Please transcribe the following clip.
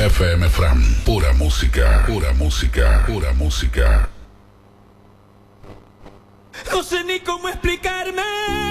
FM Fran, pura música, pura música, pura música. No sé ni cómo explicarme.